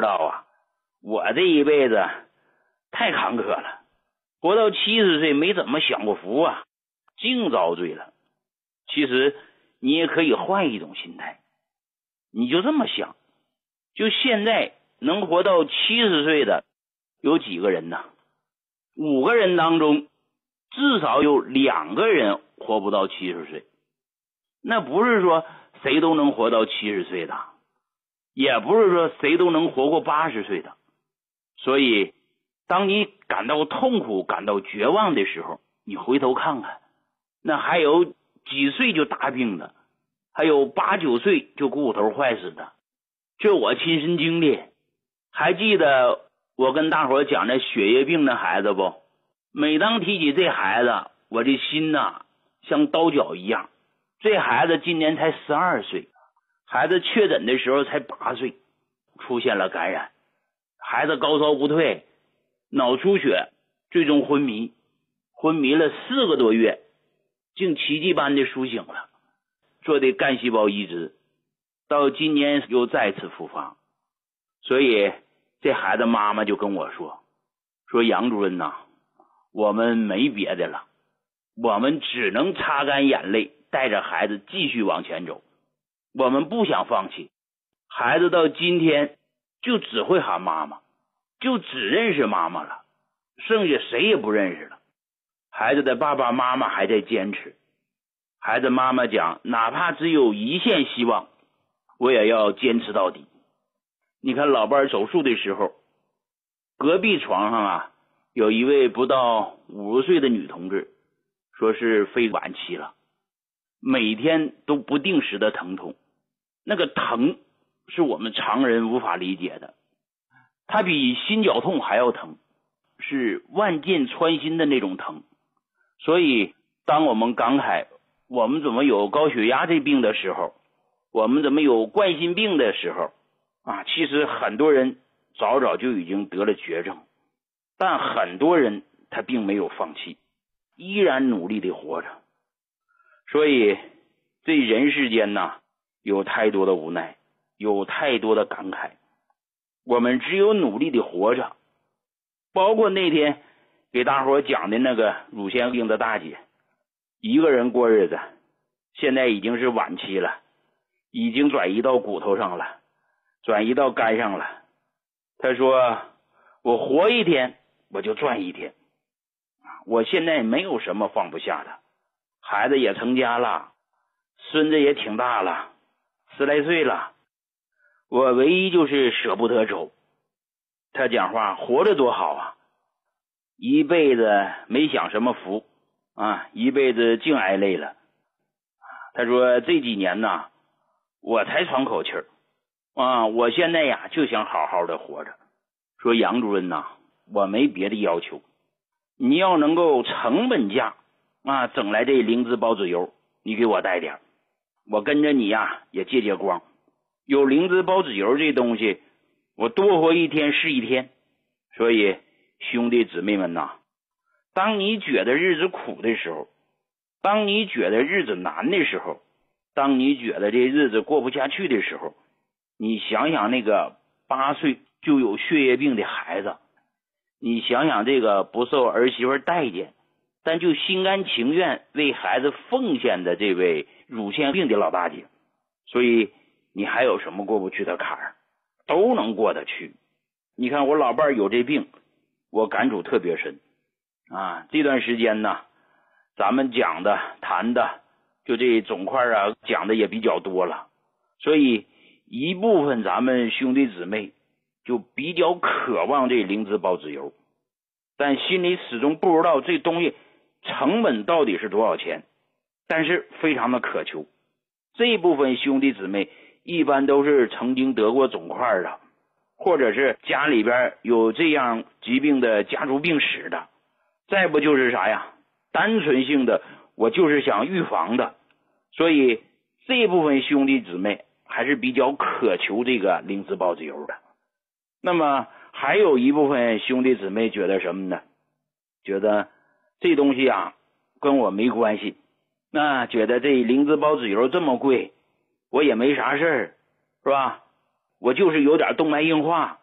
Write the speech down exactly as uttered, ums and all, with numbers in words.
道啊，我这一辈子太坎坷了，活到七十岁没怎么享过福啊，净遭罪了。其实你也可以换一种心态，你就这么想，就现在能活到七十岁的有几个人呢？五个人当中至少有两个人活不到七十岁。那不是说谁都能活到七十岁的，也不是说谁都能活过八十岁的。所以当你感到痛苦感到绝望的时候，你回头看看，那还有几岁就大病的，还有八九岁就骨头坏死的，这我亲身经历。还记得我跟大伙讲那血液病的孩子不？每当提起这孩子，我这心呐像刀绞一样。这孩子今年才十二岁，孩子确诊的时候才八岁，出现了感染，孩子高烧不退，脑出血，最终昏迷，昏迷了四个多月，竟奇迹般的苏醒了，做的干细胞移植，到今年又再次复发。所以这孩子妈妈就跟我说，说杨主任呐，我们没别的了，我们只能擦干眼泪，带着孩子继续往前走，我们不想放弃。孩子到今天就只会喊妈妈，就只认识妈妈了，剩下谁也不认识了。孩子的爸爸妈妈还在坚持，孩子妈妈讲，哪怕只有一线希望，我也要坚持到底。你看老伴手术的时候，隔壁床上啊有一位不到五十岁的女同志，说是肺晚期了，每天都不定时的疼痛，那个疼是我们常人无法理解的，它比心绞痛还要疼，是万箭穿心的那种疼。所以当我们感慨我们怎么有高血压这病的时候，我们怎么有冠心病的时候啊，其实很多人早早就已经得了绝症，但很多人他并没有放弃，依然努力的活着。所以这人世间呢，有太多的无奈，有太多的感慨，我们只有努力的活着。包括那天给大伙讲的那个乳腺病的大姐，一个人过日子，现在已经是晚期了，已经转移到骨头上了，转移到肝上了。她说我活一天我就赚一天，我现在没有什么放不下的，孩子也成家了，孙子也挺大了，十来岁了，我唯一就是舍不得走。他讲话活着多好啊，一辈子没享什么福啊，一辈子净挨累了。他说这几年呢，我才喘口气儿啊，我现在呀就想好好的活着。说杨主任呐，我没别的要求，你要能够成本价啊整来这灵芝孢子油，你给我带点，我跟着你呀也借借光。有灵芝孢子油这东西，我多活一天是一天。所以兄弟姊妹们呐，当你觉得日子苦的时候，当你觉得日子难的时候，当你觉得这日子过不下去的时候，你想想那个八岁就有血液病的孩子，你想想这个不受儿媳妇待见但就心甘情愿为孩子奉献的这位乳腺病的老大姐，所以你还有什么过不去的坎儿，都能过得去。你看我老伴儿有这病，我感触特别深啊。这段时间呢，咱们讲的谈的就这肿块啊讲的也比较多了，所以一部分咱们兄弟姊妹就比较渴望这灵芝孢子油，但心里始终不知道这东西成本到底是多少钱，但是非常的渴求。这一部分兄弟姊妹一般都是曾经得过肿块的，或者是家里边有这样疾病的家族病史的，再不就是啥呀，单纯性的我就是想预防的。所以这一部分兄弟姊妹还是比较渴求这个灵芝孢子油的。那么还有一部分兄弟姊妹觉得什么呢？觉得这东西啊跟我没关系，那觉得这灵芝孢子油这么贵，我也没啥事儿，是吧？我就是有点动脉硬化，